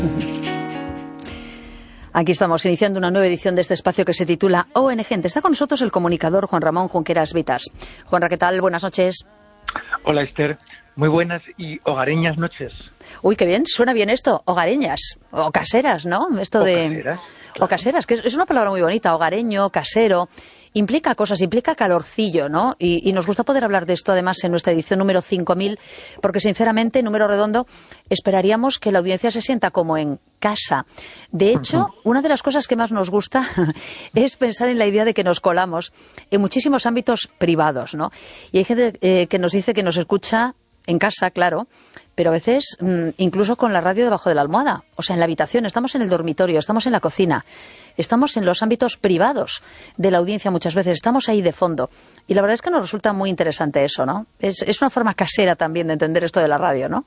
Aquí estamos iniciando una nueva edición de este espacio que se titula ONG Gente. Está con nosotros el comunicador Juan Ramón Junqueras Vitas. Juanra, ¿qué tal? Buenas noches. Hola, Esther. Muy buenas y hogareñas noches. Uy, qué bien, suena bien esto, hogareñas, o caseras, ¿no? Esto de caseras, claro. O caseras, que es una palabra muy bonita, hogareño, casero, implica cosas, implica calorcillo, ¿no? Y nos gusta poder hablar de esto además en nuestra edición número 5000, porque sinceramente, número redondo, esperaríamos que la audiencia se sienta como en casa. De hecho, una de las cosas que más nos gusta es pensar en la idea de que nos colamos en muchísimos ámbitos privados, ¿no? Y hay gente que nos dice que nos escucha en casa, claro, pero a veces incluso con la radio debajo de la almohada, o sea, en la habitación, estamos en el dormitorio, estamos en la cocina, estamos en los ámbitos privados de la audiencia muchas veces, estamos ahí de fondo. Y la verdad es que nos resulta muy interesante eso, ¿no? Es una forma casera también de entender esto de la radio, ¿no?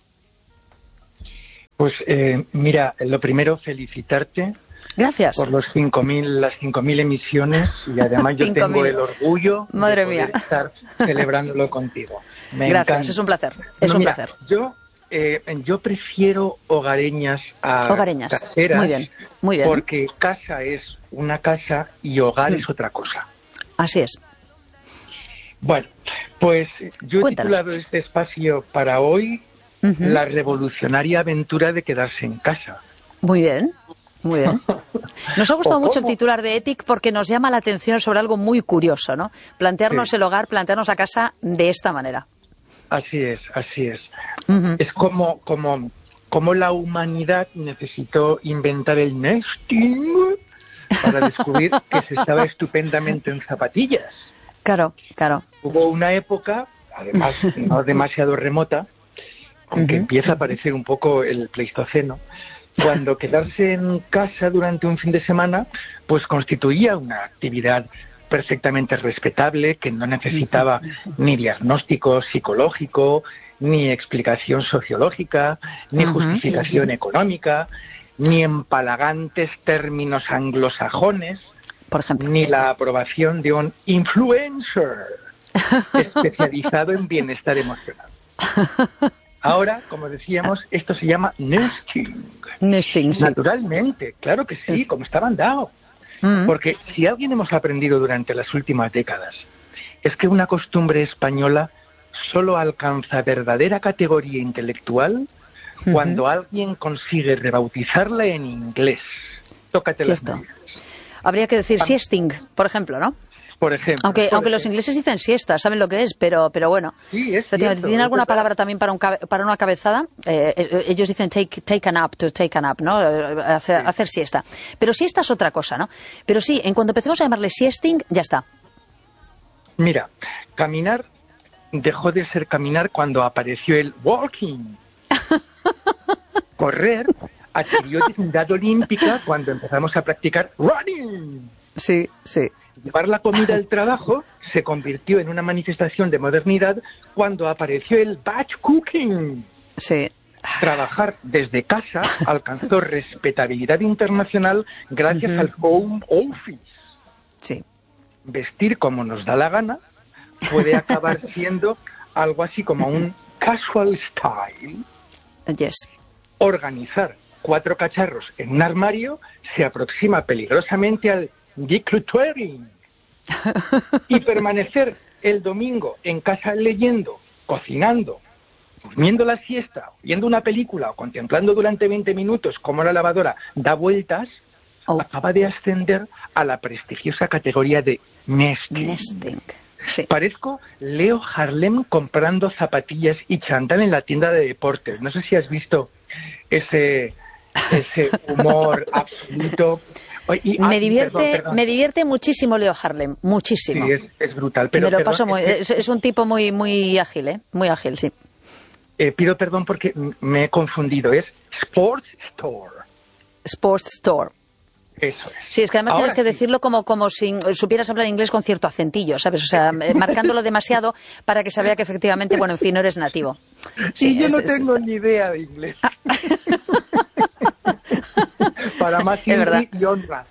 Pues mira, lo primero, felicitarte. Gracias. Por las 5.000 emisiones, y además yo tengo el orgullo Madre de poder mía. estar celebrándolo contigo. Gracias, encanta. Es un placer. Es un placer. Yo prefiero hogareñas a caseras. Muy bien, muy bien. Porque casa es una casa y hogar es otra cosa. Así es. Bueno, pues yo Cuéntanos. he titulado este espacio para hoy La revolucionaria aventura de quedarse en casa. Muy bien. Muy bien. Nos ha gustado mucho el titular de Ethic porque nos llama la atención sobre algo muy curioso, ¿no? Plantearnos el hogar, plantearnos la casa de esta manera. Así es, así es. Es como la humanidad necesitó inventar el nesting para descubrir que se estaba estupendamente en zapatillas. Claro, claro. Hubo una época, además no demasiado remota, aunque empieza a parecer un poco el Pleistoceno, cuando quedarse en casa durante un fin de semana pues constituía una actividad perfectamente respetable que no necesitaba ni diagnóstico psicológico, ni explicación sociológica, ni justificación económica, ni empalagantes términos anglosajones, por ejemplo, ni la aprobación de un influencer especializado en bienestar emocional. Ahora, como decíamos, esto se llama nesting. Nesting, sí. Naturalmente, claro que sí, como está mandado. Porque si alguien hemos aprendido durante las últimas décadas, es que una costumbre española solo alcanza verdadera categoría intelectual cuando alguien consigue rebautizarla en inglés. Tócate las narices. Habría que decir siesting, por ejemplo, ¿no? Por ejemplo. Aunque los ingleses dicen siesta, saben lo que es, pero bueno. Sí, es cierto, ¿Tienen alguna palabra también para una cabezada? Ellos dicen take a nap, to take a nap, ¿no? Hacer siesta. Pero siesta es otra cosa, ¿no? Pero sí, en cuanto empecemos a llamarle siesting, ya está. Mira, caminar dejó de ser caminar cuando apareció el walking. Correr adquirió dignidad olímpica cuando empezamos a practicar running. Sí, sí. Llevar la comida al trabajo se convirtió en una manifestación de modernidad cuando apareció el batch cooking. Sí. Trabajar desde casa alcanzó respetabilidad internacional gracias al home office. Sí. Vestir como nos da la gana puede acabar siendo algo así como un casual style. Yes. Organizar 4 cacharros en un armario se aproxima peligrosamente al decluttering. Y permanecer el domingo en casa leyendo, cocinando, durmiendo la siesta, viendo una película o contemplando durante 20 minutos cómo la lavadora da vueltas, acaba de ascender a la prestigiosa categoría de nesting. Sí. Parezco Leo Harlem comprando zapatillas y chándal en la tienda de deportes. No sé si has visto ese humor absoluto. Me divierte muchísimo Leo Harlem, muchísimo. Sí, es brutal. Pero, me lo paso es un tipo muy ágil, muy ágil, sí. Pido perdón porque me he confundido, es Sports Store. Sports Store. Eso es. Sí, es que además tienes que decirlo como si supieras hablar inglés con cierto acentillo, ¿sabes? O sea, marcándolo demasiado para que se vea que efectivamente, bueno, en fin, no eres nativo. Sí, y yo no tengo ni idea de inglés. Para más y honra.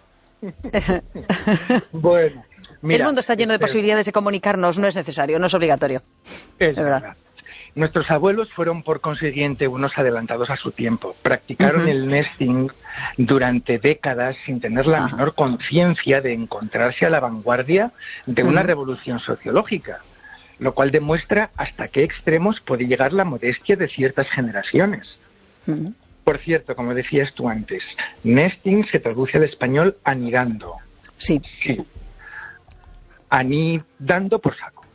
Bueno, mira, el mundo está lleno de posibilidades de comunicarnos, no es necesario, no es obligatorio. Es verdad. Nuestros abuelos fueron, por consiguiente, unos adelantados a su tiempo. Practicaron el nesting durante décadas sin tener la menor conciencia de encontrarse a la vanguardia de una revolución sociológica, lo cual demuestra hasta qué extremos puede llegar la modestia de ciertas generaciones. Por cierto, como decías tú antes, nesting se traduce al español anidando. Sí. Anidando por saco.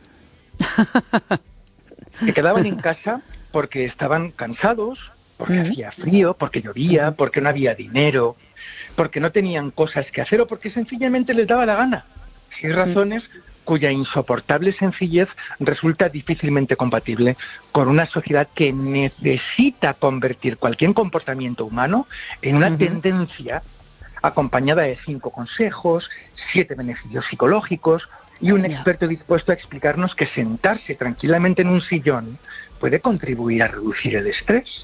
Se quedaban en casa porque estaban cansados, porque hacía frío, porque llovía, porque no había dinero, porque no tenían cosas que hacer o porque sencillamente les daba la gana. 6 razones cuya insoportable sencillez resulta difícilmente compatible con una sociedad que necesita convertir cualquier comportamiento humano en una tendencia acompañada de 5 consejos, 7 beneficios psicológicos y un experto dispuesto a explicarnos que sentarse tranquilamente en un sillón puede contribuir a reducir el estrés.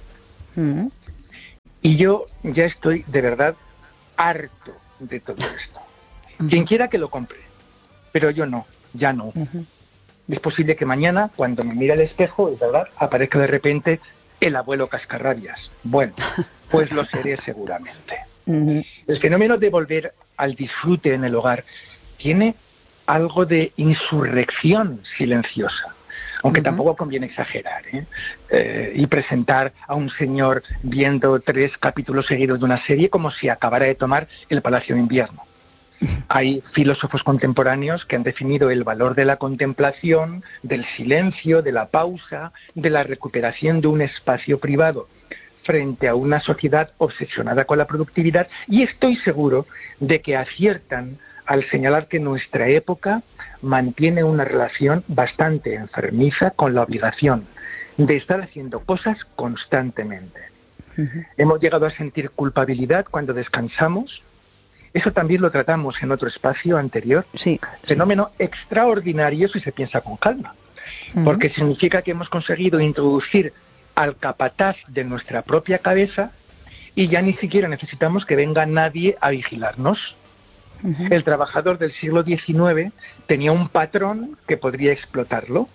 Y yo ya estoy de verdad harto de todo esto. Quien quiera que lo compre, pero yo no, ya no. Es posible que mañana, cuando me mire al espejo, es verdad, aparezca de repente el abuelo cascarrabias. Bueno, pues lo seré seguramente. El fenómeno de volver al disfrute en el hogar tiene algo de insurrección silenciosa, aunque tampoco conviene exagerar, y presentar a un señor viendo 3 capítulos seguidos de una serie como si acabara de tomar el Palacio de Invierno. Hay filósofos contemporáneos que han definido el valor de la contemplación, del silencio, de la pausa, de la recuperación de un espacio privado frente a una sociedad obsesionada con la productividad, y estoy seguro de que aciertan al señalar que nuestra época mantiene una relación bastante enfermiza con la obligación de estar haciendo cosas constantemente. Hemos llegado a sentir culpabilidad cuando descansamos. Eso también lo tratamos en otro espacio anterior. Fenómeno extraordinario si se piensa con calma, porque significa que hemos conseguido introducir al capataz de nuestra propia cabeza y ya ni siquiera necesitamos que venga nadie a vigilarnos. El trabajador del siglo XIX tenía un patrón que podría explotarlo.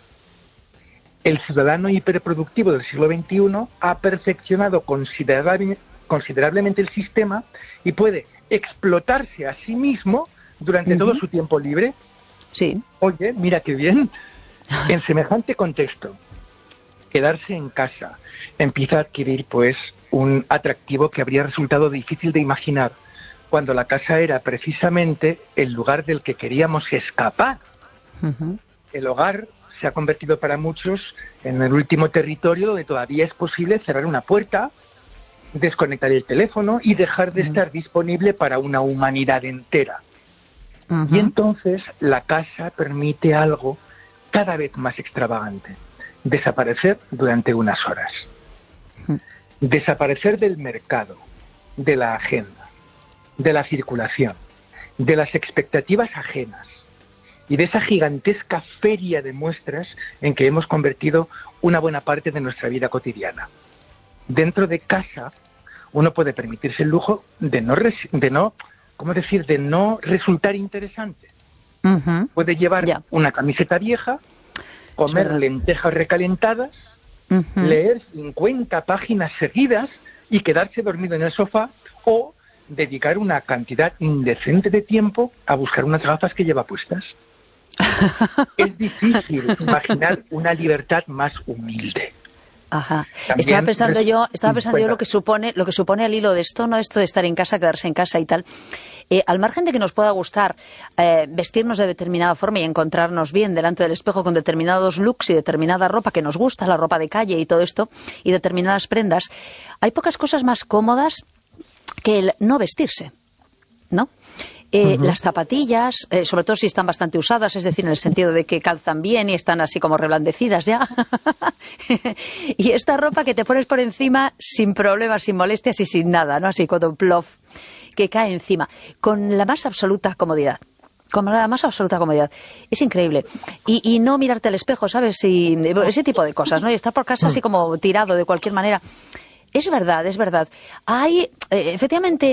El ciudadano hiperproductivo del siglo XXI ha perfeccionado considerablemente el sistema y puede explotarse a sí mismo durante todo su tiempo libre. Oye, mira qué bien. En semejante contexto, quedarse en casa empieza a adquirir pues un atractivo que habría resultado difícil de imaginar cuando la casa era precisamente el lugar del que queríamos escapar. El hogar se ha convertido para muchos en el último territorio donde todavía es posible cerrar una puerta, desconectar el teléfono y dejar de estar disponible para una humanidad entera. Y entonces la casa permite algo cada vez más extravagante: desaparecer durante unas horas. Desaparecer del mercado, de la agenda, de la circulación, de las expectativas ajenas y de esa gigantesca feria de muestras en que hemos convertido una buena parte de nuestra vida cotidiana. Dentro de casa uno puede permitirse el lujo de no resultar interesante. Puede llevar una camiseta vieja, comer lentejas recalentadas, leer 50 páginas seguidas y quedarse dormido en el sofá, o dedicar una cantidad indecente de tiempo a buscar unas gafas que lleva puestas. Es difícil imaginar una libertad más humilde. Estaba pensando yo lo que supone al hilo de esto, ¿no? Esto de estar en casa, quedarse en casa y tal. Al margen de que nos pueda gustar vestirnos de determinada forma y encontrarnos bien delante del espejo con determinados looks y determinada ropa que nos gusta, la ropa de calle y todo esto, y determinadas prendas, hay pocas cosas más cómodas que el no vestirse, ¿no? Las zapatillas, sobre todo si están bastante usadas, es decir, en el sentido de que calzan bien y están así como reblandecidas ya. Y esta ropa que te pones por encima sin problemas, sin molestias y sin nada, ¿no? Así como un plof que cae encima, con la más absoluta comodidad. Como la más absoluta comodidad. Es increíble. Y no mirarte al espejo, ¿sabes? Y ese tipo de cosas, ¿no? Y estar por casa así como tirado de cualquier manera. Es verdad, es verdad. Hay, efectivamente,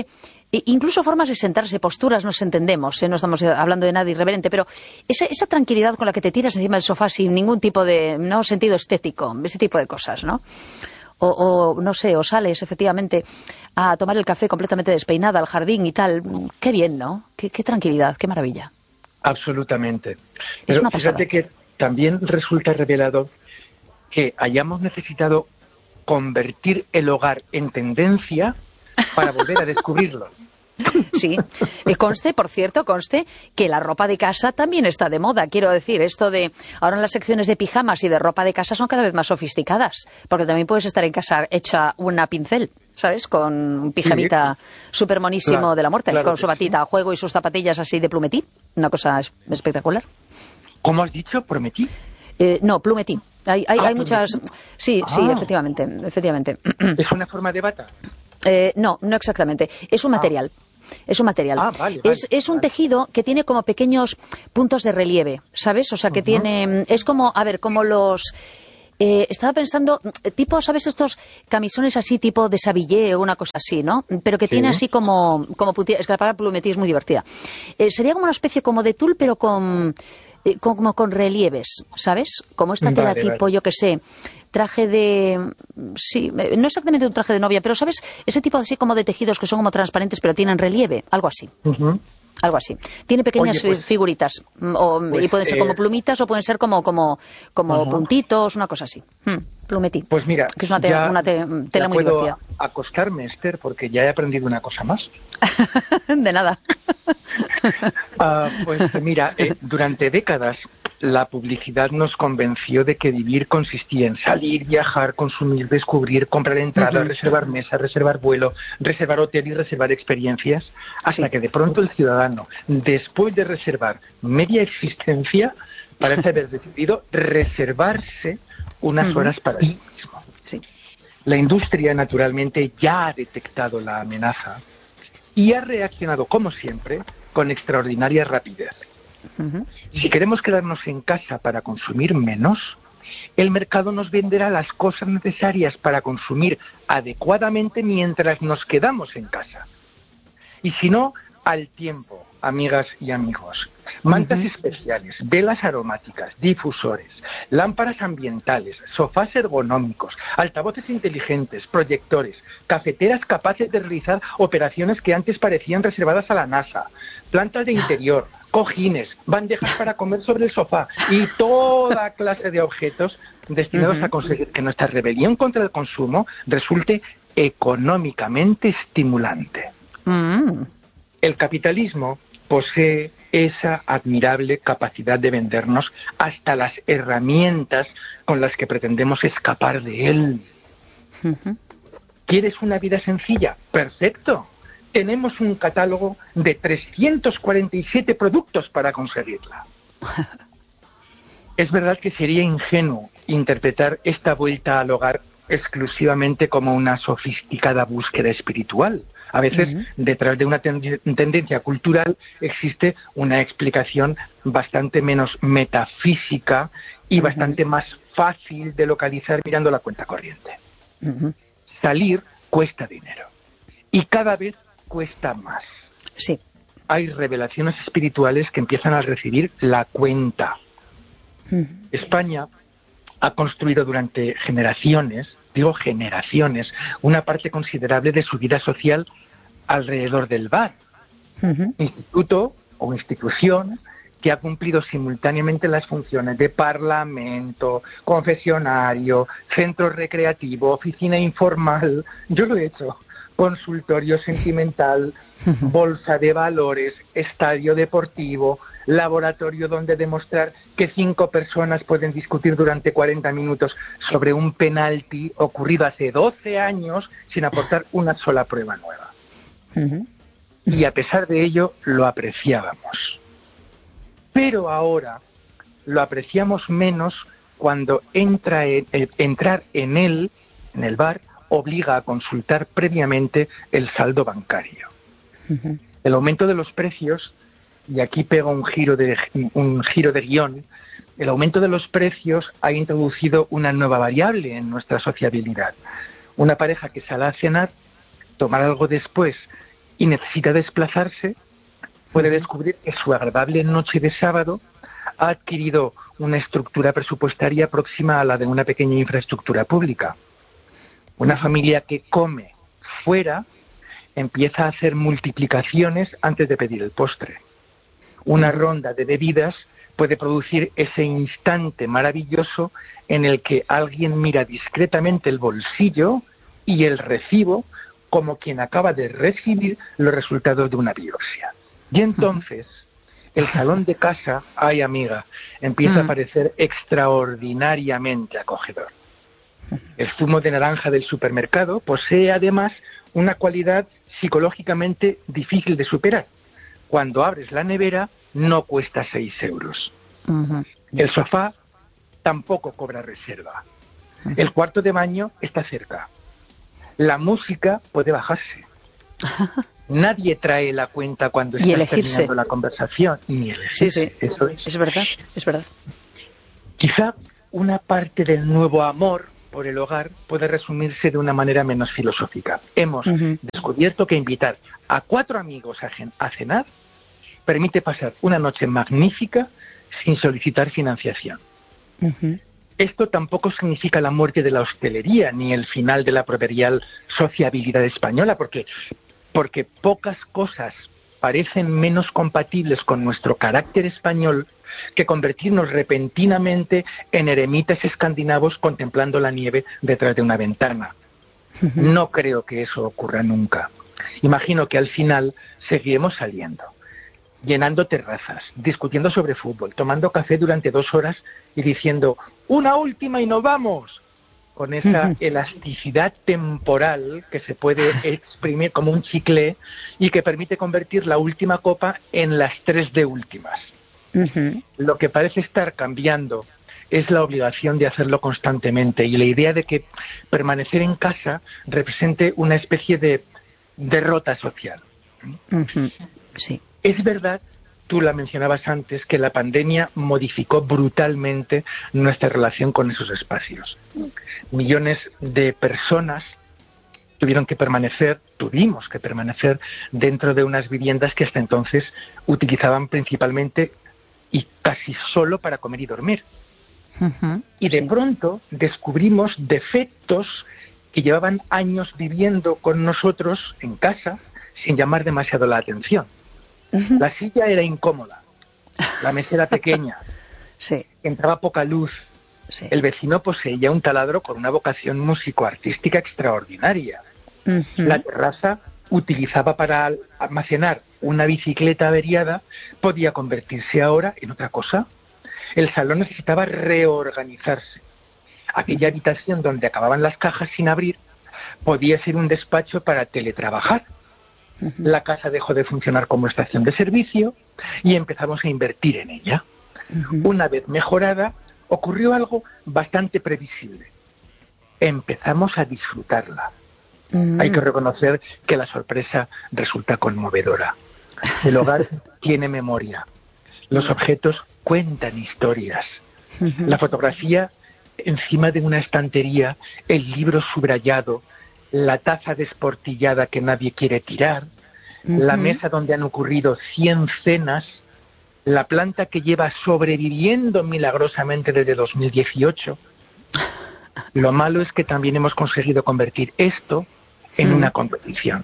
incluso formas de sentarse, posturas, nos entendemos, no estamos hablando de nada irreverente, pero esa tranquilidad con la que te tiras encima del sofá sin ningún tipo de sentido estético, ese tipo de cosas, ¿no? O no sé, o sales efectivamente a tomar el café completamente despeinada al jardín y tal. Qué bien, ¿no? Qué tranquilidad, qué maravilla. Absolutamente. Pero fíjate que también resulta revelador que hayamos necesitado convertir el hogar en tendencia para volver a descubrirlo. Sí, por cierto, conste que la ropa de casa también está de moda. Quiero decir, esto de ahora en las secciones de pijamas y de ropa de casa son cada vez más sofisticadas, porque también puedes estar en casa hecha una pincel, ¿sabes? Con un pijamita súper monísimo, claro, de la muerte, claro, con su batita a juego y sus zapatillas así de plumetí. Una cosa espectacular. ¿Cómo has dicho? ¿Plumetí? No, plumetí. Hay muchas... Sí, efectivamente. ¿Es una forma de bata? No exactamente. Es un material. Es un material. Vale, es un tejido que tiene como pequeños puntos de relieve, ¿sabes? O sea, que tiene... Es como, como los... estaba pensando, tipo, ¿sabes? Estos camisones así, tipo de Savillé o una cosa así, ¿no? Pero que tiene así como es que la palabra plumetí es muy divertida. Sería como una especie como de tul, pero como con relieves, ¿sabes? Como esta tela tipo, yo que sé, traje de... Sí, no exactamente un traje de novia, pero ¿sabes? Ese tipo así como de tejidos que son como transparentes, pero tienen relieve, algo así. Algo así. Tiene pequeñas figuritas. Y pueden ser como plumitas o pueden ser como puntitos, una cosa así. Plumetí. Pues mira, que es una tela muy divertida. Puedo acostarme, Esther, porque ya he aprendido una cosa más. De nada. Pues mira, durante décadas la publicidad nos convenció de que vivir consistía en salir, viajar, consumir, descubrir, comprar entradas, reservar mesa, reservar vuelo, reservar hotel y reservar experiencias, hasta que de pronto el ciudadano, después de reservar media existencia, parece haber decidido reservarse unas horas para sí mismo. Sí. La industria, naturalmente, ya ha detectado la amenaza y ha reaccionado, como siempre, con extraordinaria rapidez. Si queremos quedarnos en casa para consumir menos, el mercado nos venderá las cosas necesarias para consumir adecuadamente mientras nos quedamos en casa. Y si no, al tiempo, amigas y amigos. Mantas especiales, velas aromáticas, difusores, lámparas ambientales, sofás ergonómicos, altavoces inteligentes, proyectores, cafeteras capaces de realizar operaciones que antes parecían reservadas a la NASA, plantas de interior, cojines, bandejas para comer sobre el sofá y toda clase de objetos destinados a conseguir que nuestra rebelión contra el consumo resulte económicamente estimulante. El capitalismo posee esa admirable capacidad de vendernos hasta las herramientas con las que pretendemos escapar de él. ¿Quieres una vida sencilla? ¡Perfecto! Tenemos un catálogo de 347 productos para conseguirla. Es verdad que sería ingenuo interpretar esta vuelta al hogar exclusivamente como una sofisticada búsqueda espiritual. A veces, detrás de una tendencia cultural existe una explicación bastante menos metafísica y bastante más fácil de localizar mirando la cuenta corriente. Salir cuesta dinero y cada vez cuesta más. Sí. Hay revelaciones espirituales que empiezan a recibir la cuenta. España ha construido durante generaciones, una parte considerable de su vida social alrededor del bar. Instituto o institución que ha cumplido simultáneamente las funciones de parlamento, confesionario, centro recreativo, oficina informal, yo lo he hecho, consultorio sentimental, bolsa de valores, estadio deportivo, laboratorio donde demostrar que 5 personas pueden discutir durante 40 minutos sobre un penalti ocurrido hace 12 años sin aportar una sola prueba nueva. Y a pesar de ello lo apreciábamos. Pero ahora lo apreciamos menos cuando entrar en él, en el bar, obliga a consultar previamente el saldo bancario. El aumento de los precios, y aquí pego un giro de guión, el aumento de los precios ha introducido una nueva variable en nuestra sociabilidad. Una pareja que sale a cenar, tomar algo después y necesita desplazarse, puede descubrir que su agradable noche de sábado ha adquirido una estructura presupuestaria próxima a la de una pequeña infraestructura pública. Una familia que come fuera empieza a hacer multiplicaciones antes de pedir el postre. Una ronda de bebidas puede producir ese instante maravilloso en el que alguien mira discretamente el bolsillo y el recibo como quien acaba de recibir los resultados de una biopsia. Y entonces el salón de casa, ay amiga, empieza a parecer extraordinariamente acogedor. El zumo de naranja del supermercado posee además una cualidad psicológicamente difícil de superar. Cuando abres la nevera no cuesta 6 euros. El sofá tampoco cobra reserva. El cuarto de baño está cerca. La música puede bajarse. Nadie trae la cuenta cuando estás terminando la conversación. Ni elegirse. Sí. Eso es verdad. Quizá una parte del nuevo amor por el hogar puede resumirse de una manera menos filosófica. Hemos descubierto que invitar a 4 amigos a cenar permite pasar una noche magnífica sin solicitar financiación. Esto tampoco significa la muerte de la hostelería ni el final de la proverbial sociabilidad española, porque pocas cosas parecen menos compatibles con nuestro carácter español que convertirnos repentinamente en eremitas escandinavos contemplando la nieve detrás de una ventana. No creo que eso ocurra nunca. Imagino que al final seguiremos saliendo, llenando terrazas, discutiendo sobre fútbol, tomando café durante 2 horas y diciendo ¡una última y nos vamos! Con esa elasticidad temporal que se puede exprimir como un chicle y que permite convertir la última copa en las 3 de últimas. Lo que parece estar cambiando es la obligación de hacerlo constantemente y la idea de que permanecer en casa represente una especie de derrota social. Sí. Es verdad, tú la mencionabas antes, que la pandemia modificó brutalmente nuestra relación con esos espacios. Millones de personas tuvimos que permanecer dentro de unas viviendas que hasta entonces utilizaban principalmente y casi solo para comer y dormir. Y de pronto descubrimos defectos que llevaban años viviendo con nosotros en casa sin llamar demasiado la atención. La silla era incómoda, la mesa era pequeña, entraba poca luz, el vecino poseía un taladro con una vocación músico-artística extraordinaria. La terraza, utilizada para almacenar una bicicleta averiada, podía convertirse ahora en otra cosa. El salón necesitaba reorganizarse. Aquella habitación donde acababan las cajas sin abrir podía ser un despacho para teletrabajar. La casa dejó de funcionar como estación de servicio y empezamos a invertir en ella. Una vez mejorada, ocurrió algo bastante previsible. Empezamos a disfrutarla. Hay que reconocer que la sorpresa resulta conmovedora. El hogar tiene memoria. Los objetos cuentan historias. La fotografía encima de una estantería, el libro subrayado, la taza desportillada que nadie quiere tirar, la mesa donde han ocurrido 100 cenas, la planta que lleva sobreviviendo milagrosamente desde 2018. Lo malo es que también hemos conseguido convertir esto en una competición.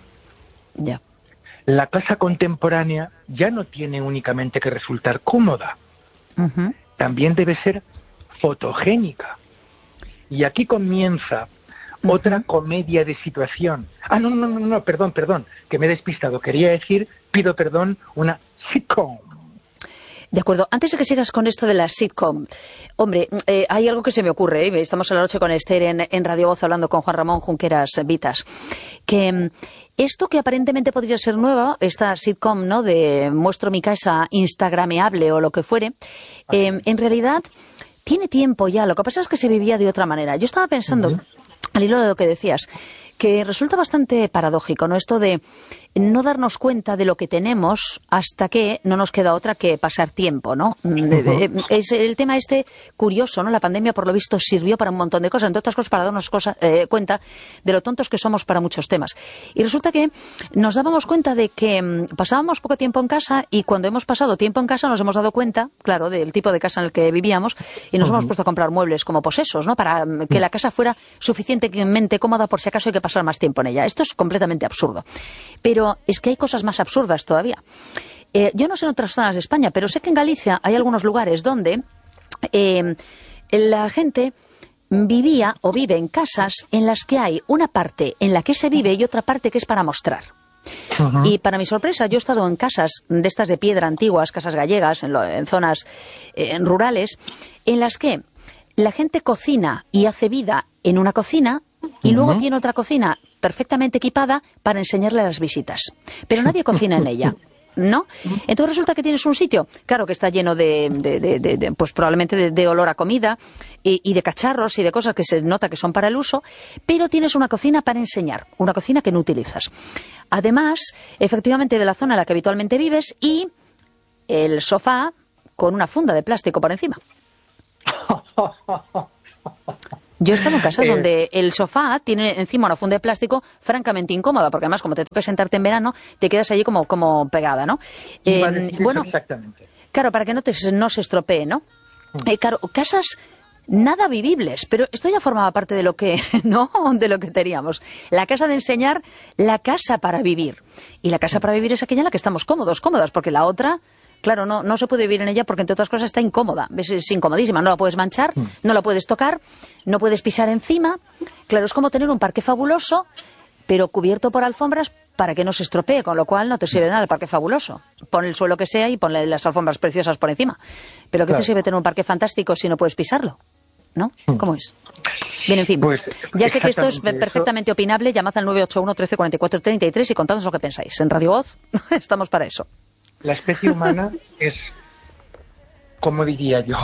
La casa contemporánea ya no tiene únicamente que resultar cómoda, también debe ser fotogénica. Y aquí comienza otra comedia de situación. No, perdón, que me he despistado. Quería decir, pido perdón, una sitcom. De acuerdo. Antes de que sigas con esto de la sitcom, hombre, hay algo que se me ocurre, ¿eh? Estamos a la noche con Esther en Radio Voz hablando con Juan Ramón Junqueras Vitas, que esto que aparentemente podría ser nueva, esta sitcom, ¿no?, de muestro mi casa instagrameable o lo que fuere, en realidad tiene tiempo ya. Lo que pasa es que se vivía de otra manera. Yo estaba pensando, al hilo de lo que decías, que resulta bastante paradójico, ¿no? Esto de no darnos cuenta de lo que tenemos hasta que no nos queda otra que pasar tiempo, ¿no? Es el tema curioso, ¿no? La pandemia, por lo visto, sirvió para un montón de cosas, entre otras cosas para darnos cuenta de lo tontos que somos para muchos temas. Y resulta que nos dábamos cuenta de que pasábamos poco tiempo en casa, y cuando hemos pasado tiempo en casa nos hemos dado cuenta, claro, del tipo de casa en el que vivíamos, y nos hemos puesto a comprar muebles como posesos, ¿no? Para que la casa fuera suficientemente cómoda por si acaso hay que pasar más tiempo en ella. Esto es completamente absurdo. Pero es que hay cosas más absurdas todavía. Yo no sé en otras zonas de España, pero sé que en Galicia hay algunos lugares donde la gente vivía o vive en casas en las que hay una parte en la que se vive y otra parte que es para mostrar. Y para mi sorpresa, yo he estado en casas de estas de piedra antiguas, casas gallegas, en zonas rurales, en las que la gente cocina y hace vida en una cocina y luego tiene otra cocina perfectamente equipada para enseñarle a las visitas. Pero nadie cocina en ella, ¿no? Entonces resulta que tienes un sitio, claro, que está lleno pues probablemente de olor a comida y de cacharros y de cosas que se nota que son para el uso, pero tienes una cocina para enseñar, una cocina que no utilizas. Además, efectivamente, de la zona en la que habitualmente vives, y el sofá con una funda de plástico por encima. Yo he estado en casas donde el sofá tiene encima una funda de plástico francamente incómoda, porque además, como te toca sentarte en verano, te quedas allí como pegada, ¿no? Bueno, exactamente. Claro, para que no se estropee, ¿no? Claro, casas nada vivibles, pero esto ya formaba parte de lo que, ¿no? De lo que teníamos. La casa de enseñar, la casa para vivir. Y la casa para vivir es aquella en la que estamos cómodas, porque la otra, claro, no se puede vivir en ella porque, entre otras cosas, está incómoda. Es incomodísima, no la puedes manchar, no la puedes tocar, no puedes pisar encima. Claro, es como tener un parque fabuloso, pero cubierto por alfombras para que no se estropee, con lo cual no te sirve nada el parque fabuloso. Pon el suelo que sea y ponle las alfombras preciosas por encima. Pero ¿qué te sirve tener un parque fantástico si no puedes pisarlo? ¿No? ¿Cómo es? Bien, en fin, pues, ya sé que esto es perfectamente opinable. Llamad al 981 13 44 33 y contadnos lo que pensáis. En Radio Voz estamos para eso. La especie humana es, como diría yo,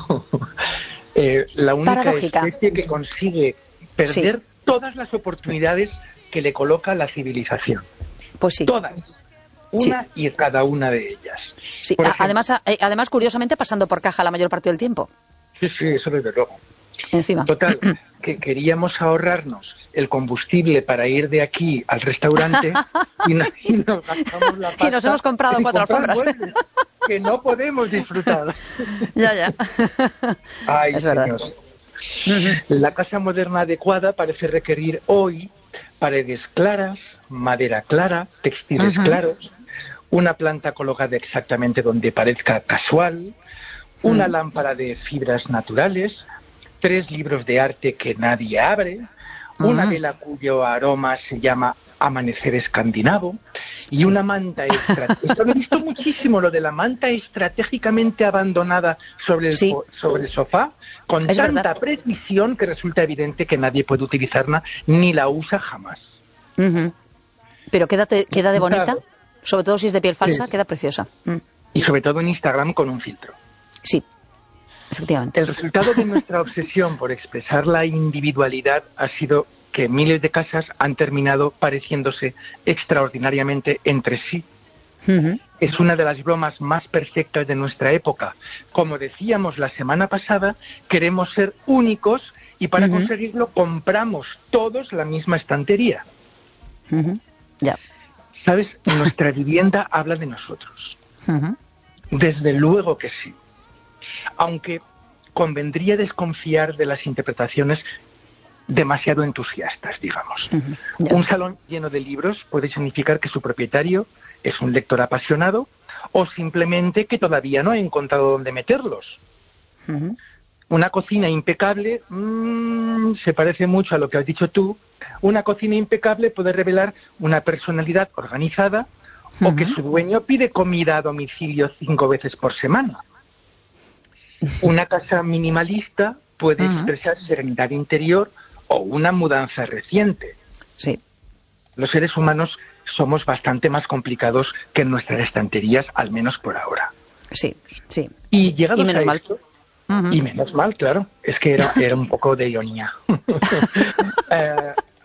la única paradójica. especie que consigue perder todas las oportunidades que le coloca la civilización. Pues sí. Todas. Una y cada una de ellas. Sí. Por ejemplo, además, curiosamente, pasando por caja la mayor parte del tiempo. Sí, eso desde luego. Encima. Total, que queríamos ahorrarnos el combustible para ir de aquí al restaurante y nos gastamos la pasta. Y nos hemos comprado 4 alfombras. Que no podemos disfrutar. Ya. Ay, es verdad. La casa moderna adecuada parece requerir hoy paredes claras, madera clara, textiles claros, una planta colocada exactamente donde parezca casual, una lámpara de fibras naturales, 3 libros de arte que nadie abre, una vela cuyo aroma se llama amanecer escandinavo, y una manta esto lo he visto muchísimo, lo de la manta estratégicamente abandonada sobre el sofá, con tanta precisión que resulta evidente que nadie puede utilizarla ni la usa jamás. Pero queda de bonita, sobre todo si es de piel falsa, queda preciosa. Y sobre todo en Instagram con un filtro. Sí, efectivamente. El resultado de nuestra obsesión por expresar la individualidad ha sido que miles de casas han terminado pareciéndose extraordinariamente entre sí. Es una de las bromas más perfectas de nuestra época. Como decíamos la semana pasada, queremos ser únicos y para conseguirlo compramos todos la misma estantería. Ya. ¿Sabes? Nuestra vivienda habla de nosotros. Desde luego que sí. Aunque convendría desconfiar de las interpretaciones demasiado entusiastas, digamos. Un salón lleno de libros puede significar que su propietario es un lector apasionado o simplemente que todavía no ha encontrado dónde meterlos. Una cocina impecable se parece mucho a lo que has dicho tú. Una cocina impecable puede revelar una personalidad organizada o que su dueño pide comida a domicilio 5 veces por semana. Una casa minimalista puede expresar serenidad interior o una mudanza reciente. Sí. Los seres humanos somos bastante más complicados que en nuestras estanterías, al menos por ahora. Sí. Y llegados menos a mal. esto, y menos mal, claro, es que era un poco de ironía.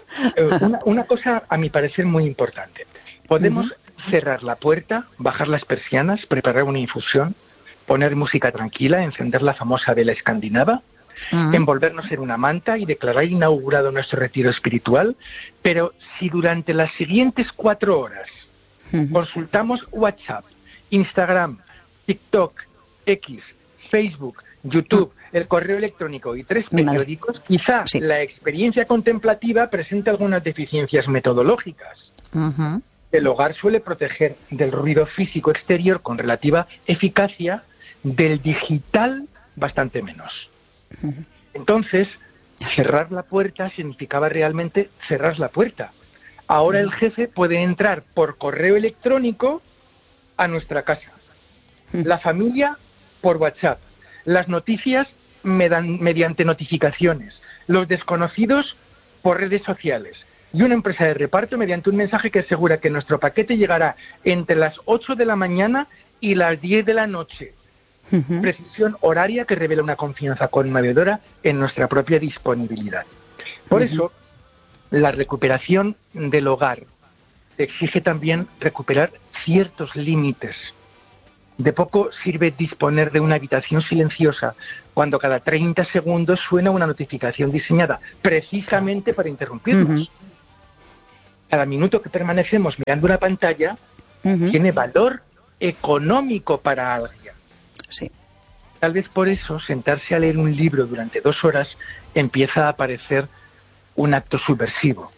Una cosa, a mi parecer, muy importante. Podemos cerrar la puerta, bajar las persianas, preparar una infusión, poner música tranquila, encender la famosa vela escandinava, envolvernos en una manta y declarar inaugurado nuestro retiro espiritual, pero si durante las siguientes 4 horas consultamos WhatsApp, Instagram, TikTok, X, Facebook, YouTube, el correo electrónico y 3 periódicos, quizá la experiencia contemplativa presente algunas deficiencias metodológicas. El hogar suele proteger del ruido físico exterior con relativa eficacia, del digital bastante menos. Entonces, cerrar la puerta significaba realmente cerrar la puerta. Ahora el jefe puede entrar por correo electrónico a nuestra casa, la familia por WhatsApp, las noticias mediante notificaciones, los desconocidos por redes sociales y una empresa de reparto mediante un mensaje que asegura que nuestro paquete llegará entre las 8 de la mañana y las 10 de la noche. Precisión horaria que revela una confianza conmovedora en nuestra propia disponibilidad. Por eso, la recuperación del hogar exige también recuperar ciertos límites. De poco sirve disponer de una habitación silenciosa cuando cada 30 segundos suena una notificación diseñada precisamente para interrumpirnos. Cada minuto que permanecemos mirando una pantalla tiene valor económico para alguien. Sí. Tal vez por eso sentarse a leer un libro durante 2 horas empieza a parecer un acto subversivo.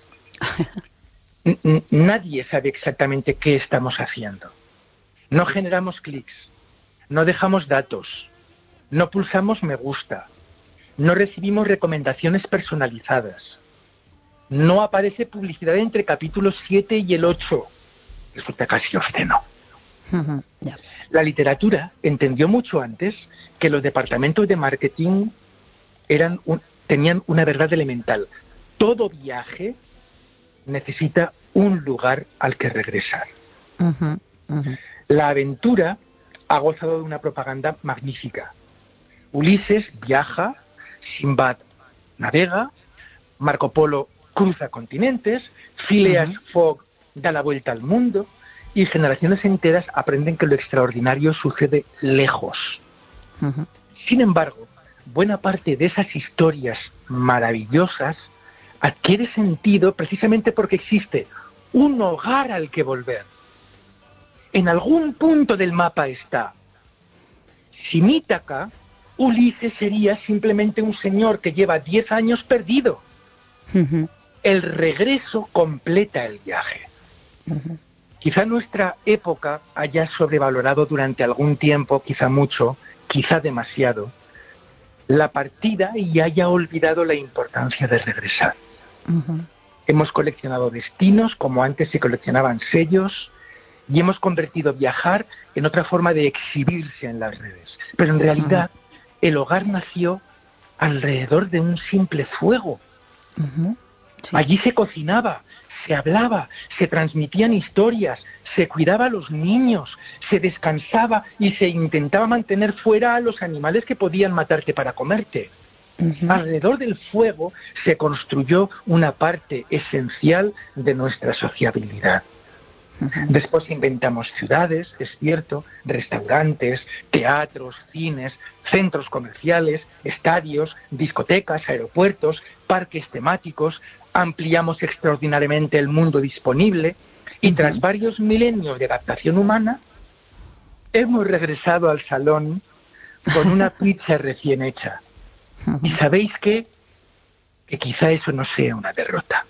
Nadie sabe exactamente qué estamos haciendo. No generamos clics, no dejamos datos, no pulsamos me gusta, no recibimos recomendaciones personalizadas, no aparece publicidad entre capítulos 7 y el 8. Resulta casi obsceno. La literatura entendió mucho antes que los departamentos de marketing tenían una verdad elemental. Todo viaje necesita un lugar al que regresar. La aventura ha gozado de una propaganda magnífica. Ulises viaja, Sinbad navega, Marco Polo cruza continentes, Phileas Fogg da la vuelta al mundo, y generaciones enteras aprenden que lo extraordinario sucede lejos. Sin embargo, buena parte de esas historias maravillosas adquiere sentido precisamente porque existe un hogar al que volver. En algún punto del mapa está. Sin Ítaca, Ulises sería simplemente un señor que lleva 10 años perdido. El regreso completa el viaje. Quizá nuestra época haya sobrevalorado durante algún tiempo, quizá mucho, quizá demasiado, la partida y haya olvidado la importancia de regresar. Hemos coleccionado destinos como antes se coleccionaban sellos y hemos convertido viajar en otra forma de exhibirse en las redes. Pero en realidad el hogar nació alrededor de un simple fuego. Allí se cocinaba, se hablaba, se transmitían historias, se cuidaba a los niños, se descansaba y se intentaba mantener fuera a los animales que podían matarte para comerte. Alrededor del fuego se construyó una parte esencial de nuestra sociabilidad. Después inventamos ciudades, es cierto, restaurantes, teatros, cines, centros comerciales, estadios, discotecas, aeropuertos, parques temáticos. Ampliamos extraordinariamente el mundo disponible y tras varios milenios de adaptación humana hemos regresado al salón con una pizza recién hecha. ¿Y sabéis qué? Que quizá eso no sea una derrota.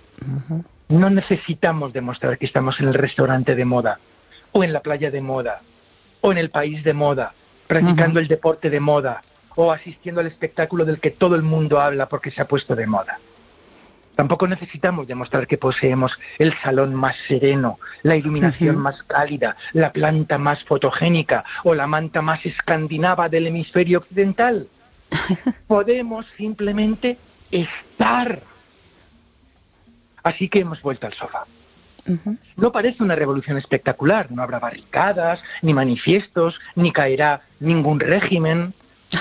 No necesitamos demostrar que estamos en el restaurante de moda, o en la playa de moda, o en el país de moda, practicando el deporte de moda, o asistiendo al espectáculo del que todo el mundo habla porque se ha puesto de moda. Tampoco necesitamos demostrar que poseemos el salón más sereno, la iluminación más cálida, la planta más fotogénica o la manta más escandinava del hemisferio occidental. Podemos simplemente estar. Así que hemos vuelto al sofá. No parece una revolución espectacular, no habrá barricadas, ni manifiestos, ni caerá ningún régimen.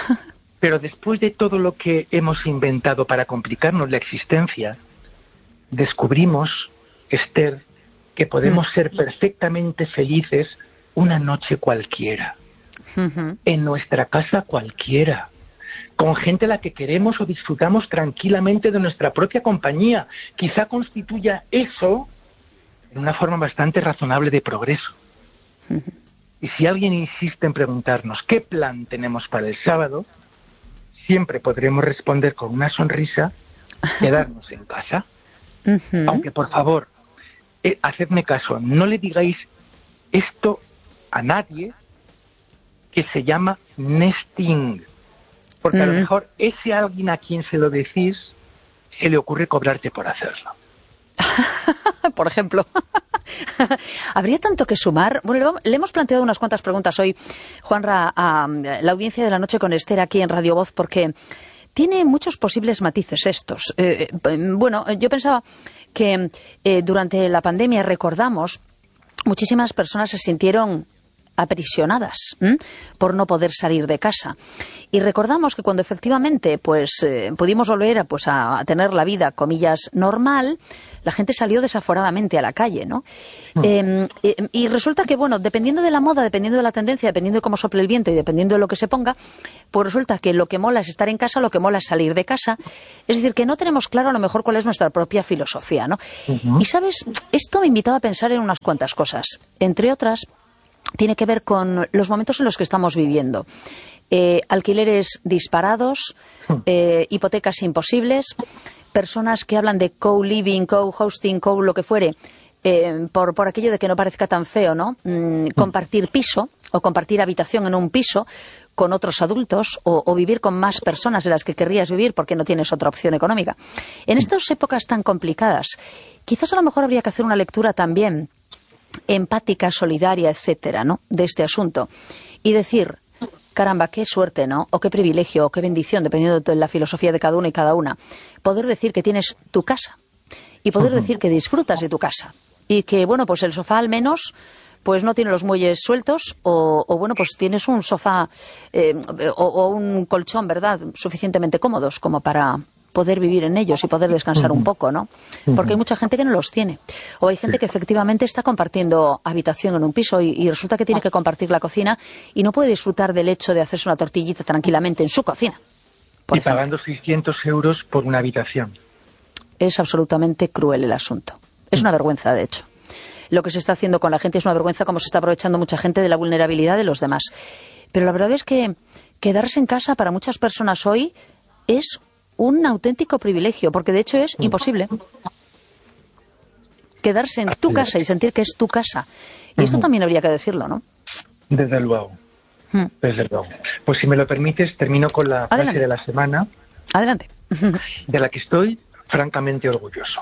Pero después de todo lo que hemos inventado para complicarnos la existencia, descubrimos, Esther, que podemos ser perfectamente felices una noche cualquiera, en nuestra casa cualquiera, con gente a la que queremos o disfrutamos tranquilamente de nuestra propia compañía. Quizá constituya eso una forma bastante razonable de progreso. Y si alguien insiste en preguntarnos qué plan tenemos para el sábado, siempre podremos responder con una sonrisa: quedarnos en casa. Aunque, por favor, hacedme caso, no le digáis esto a nadie, que se llama nesting, porque a lo mejor ese alguien a quien se lo decís se le ocurre cobrarte por hacerlo. Por ejemplo. Habría tanto que sumar. Bueno, le hemos planteado unas cuantas preguntas hoy, Juanra, a la audiencia de La Noche con Esther aquí en Radio Voz, porque tiene muchos posibles matices estos. Bueno, yo pensaba que durante la pandemia, recordamos, muchísimas personas se sintieron aprisionadas por no poder salir de casa. Y recordamos que cuando efectivamente pudimos volver a tener la vida, comillas, normal, la gente salió desaforadamente a la calle, ¿no? Y resulta que, bueno, dependiendo de la moda, dependiendo de la tendencia, dependiendo de cómo sople el viento y dependiendo de lo que se ponga, pues resulta que lo que mola es estar en casa, lo que mola es salir de casa. Es decir, que no tenemos claro a lo mejor cuál es nuestra propia filosofía, ¿no? Y, ¿sabes? Esto me invitaba a pensar en unas cuantas cosas. Entre otras, tiene que ver con los momentos en los que estamos viviendo. Alquileres disparados, hipotecas imposibles, personas que hablan de co-living, co-hosting, lo que fuere, por aquello de que no parezca tan feo, ¿no? Compartir piso o compartir habitación en un piso con otros adultos o vivir con más personas de las que querrías vivir porque no tienes otra opción económica. En estas épocas tan complicadas, quizás a lo mejor habría que hacer una lectura también empática, solidaria, etcétera, ¿no?, de este asunto. Y decir, caramba, qué suerte, ¿no?, o qué privilegio, o qué bendición, dependiendo de la filosofía de cada uno y cada una, poder decir que tienes tu casa y poder decir que disfrutas de tu casa y que, bueno, pues el sofá al menos pues no tiene los muelles sueltos o bueno, pues tienes un sofá o un colchón, ¿verdad?, suficientemente cómodos como para poder vivir en ellos y poder descansar un poco, ¿no? Porque hay mucha gente que no los tiene. O hay gente que efectivamente está compartiendo habitación en un piso y resulta que tiene que compartir la cocina y no puede disfrutar del hecho de hacerse una tortillita tranquilamente en su cocina. Y pagando 600 euros por una habitación. Es absolutamente cruel el asunto. Es una vergüenza, de hecho. Lo que se está haciendo con la gente es una vergüenza, como se está aprovechando mucha gente de la vulnerabilidad de los demás. Pero la verdad es que quedarse en casa para muchas personas hoy es un auténtico privilegio, porque de hecho es imposible quedarse en tu casa y sentir que es tu casa. Y esto también habría que decirlo, ¿no? Desde luego. Desde luego. Pues si me lo permites, termino con la frase de la semana. Adelante. De la que estoy francamente orgulloso.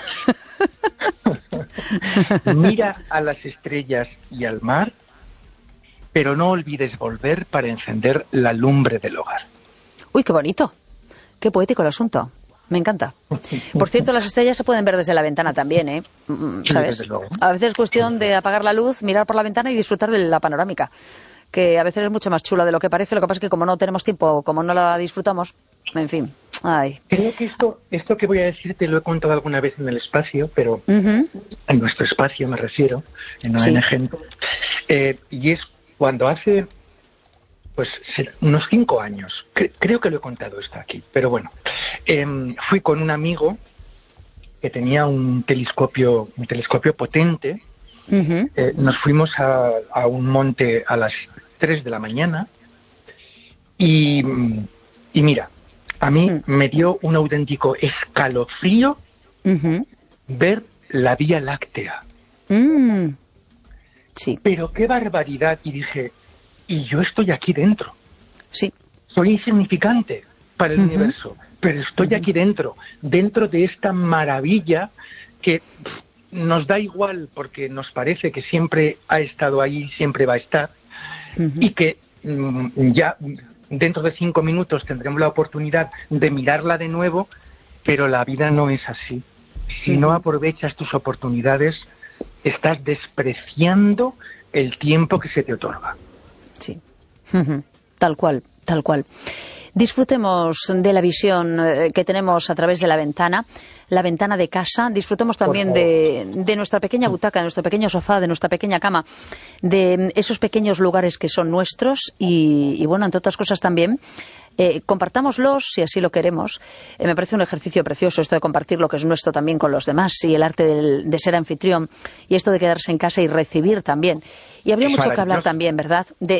Mira a las estrellas y al mar, pero no olvides volver para encender la lumbre del hogar. Uy, qué bonito. Qué poético el asunto. Me encanta. Por cierto, las estrellas se pueden ver desde la ventana también, ¿eh? ¿Sabes? A veces es cuestión de apagar la luz, mirar por la ventana y disfrutar de la panorámica, que a veces es mucho más chula de lo que parece. Lo que pasa es que como no tenemos tiempo, como no la disfrutamos, en fin. Ay. Creo que esto que voy a decirte lo he contado alguna vez en el espacio, pero en nuestro espacio me refiero, en ONG. Y es cuando hace pues unos 5 años, creo que lo he contado esto aquí, pero bueno, fui con un amigo que tenía un telescopio potente. Nos fuimos a un monte a las 3 de la mañana y mira, a mí me dio un auténtico escalofrío ver la Vía Láctea. Sí. Pero qué barbaridad, y dije, y yo estoy aquí dentro. Sí. Soy insignificante para el universo, pero estoy aquí dentro de esta maravilla que nos da igual porque nos parece que siempre ha estado ahí, siempre va a estar, y que ya dentro de 5 minutos tendremos la oportunidad de mirarla de nuevo, pero la vida no es así. Si no aprovechas tus oportunidades, estás despreciando el tiempo que se te otorga. Sí, tal cual. tal cual. Disfrutemos de la visión que tenemos a través de la ventana de casa. Disfrutemos también de nuestra pequeña butaca, de nuestro pequeño sofá, de nuestra pequeña cama, de esos pequeños lugares que son nuestros y bueno, entre otras cosas también, compartámoslos si así lo queremos. Me parece un ejercicio precioso esto de compartir lo que es nuestro también con los demás y el arte de ser anfitrión y esto de quedarse en casa y recibir también. Y habría mucho que hablar también, ¿verdad? De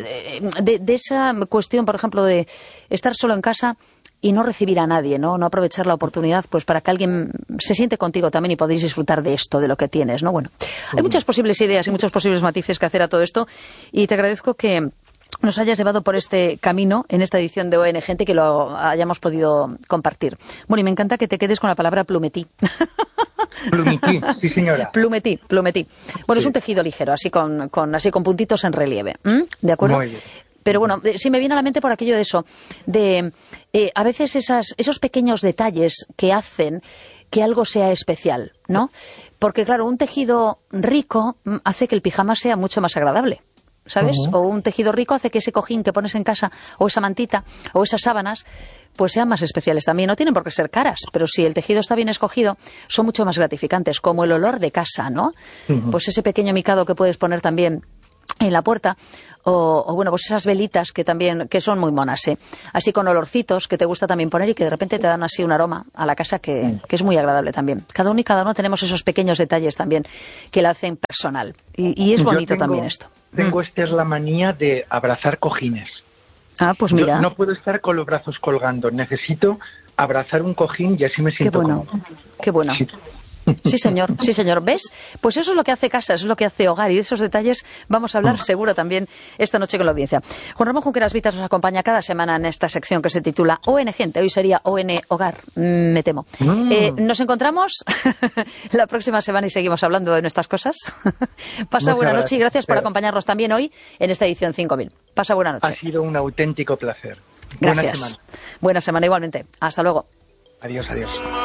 esa cuestión, por ejemplo, de estar solo en casa y no recibir a nadie, ¿no? No aprovechar la oportunidad pues para que alguien se siente contigo también y podéis disfrutar de esto, de lo que tienes, ¿no? Bueno, hay muchas posibles ideas y muchos posibles matices que hacer a todo esto y te agradezco que nos hayas llevado por este camino en esta edición de ON Gente, que lo hayamos podido compartir. Bueno, y me encanta que te quedes con la palabra plumetí. Plumetí, sí señora. Plumetí. Bueno, sí. Es un tejido ligero, así con puntitos en relieve. ¿De acuerdo? Muy bien. Pero bueno, sí me viene a la mente por aquello de eso, de a veces esos pequeños detalles que hacen que algo sea especial, ¿no? Porque claro, un tejido rico hace que el pijama sea mucho más agradable, ¿sabes? O un tejido rico hace que ese cojín que pones en casa, o esa mantita, o esas sábanas, pues sean más especiales también. No tienen por qué ser caras, pero si el tejido está bien escogido, son mucho más gratificantes, como el olor de casa, ¿no? Pues ese pequeño micado que puedes poner también en la puerta, o bueno, pues esas velitas que son muy monas, así con olorcitos que te gusta también poner y que de repente te dan así un aroma a la casa que es muy agradable también. Cada uno y cada uno tenemos esos pequeños detalles también que la hacen personal y es bonito también esto. Esta es la manía de abrazar cojines. Ah, pues mira. Yo no puedo estar con los brazos colgando, necesito abrazar un cojín y así me siento cómodo. Qué bueno. Sí, señor. ¿Ves? Pues eso es lo que hace casa, eso es lo que hace hogar y de esos detalles vamos a hablar seguro también esta noche con la audiencia. Juan Ramón Junqueras Vitas nos acompaña cada semana en esta sección que se titula ON Gente. Hoy sería ON Hogar, me temo. Nos encontramos la próxima semana y seguimos hablando de nuestras cosas. Pasa buena noche y gracias por acompañarnos también hoy en esta edición 5000. Pasa buena noche. Ha sido un auténtico placer. Gracias. Buena semana igualmente. Hasta luego. Adiós.